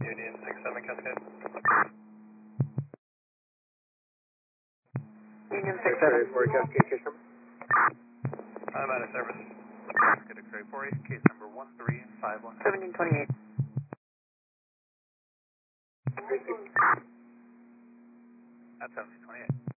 Union 67 Cascade. Union 67. For Cascade, case number. I'm out of service. Good X-ray for you, case number 1351. 1728. Thank you. At 1728.